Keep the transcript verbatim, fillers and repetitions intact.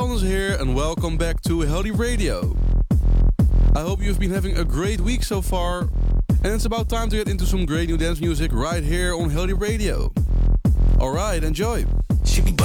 Wellness here, and welcome back to Healthy Radio. I hope you've been having a great week so far, and it's about time to get into some great new dance music right here on Healthy Radio. Alright, enjoy!